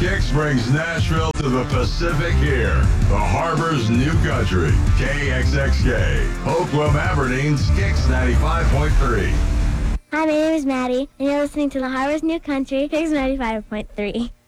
Kicks brings Nashville to the Pacific here. The Harbor's new country. KXXK. Oakland, Aberdeen's Kicks 95.3. Hi, my name is Maddie, and you're listening to the Harbor's New Country, Kicks 95.3.